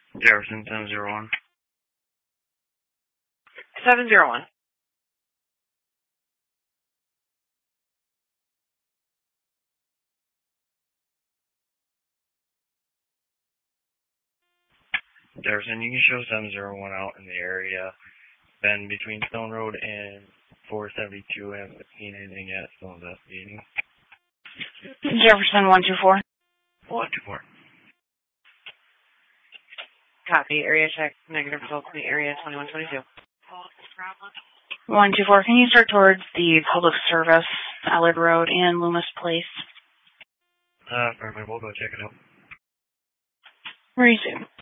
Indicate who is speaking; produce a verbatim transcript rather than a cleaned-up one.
Speaker 1: Jefferson, seven zero one.
Speaker 2: seven zero one.
Speaker 1: Jefferson, you can show seven zero one out in the area. Been between Stone Road and four seventy-two. I haven't seen anything yet, still investigating.
Speaker 2: Jefferson, one two four.
Speaker 1: one two four.
Speaker 2: Copy. Area check. Negative results in the area twenty-one twenty-two. one two four. Can you start towards the public service, Allard Road, and Loomis Place?
Speaker 1: Uh, perfect. We'll go check it out.
Speaker 2: Resume.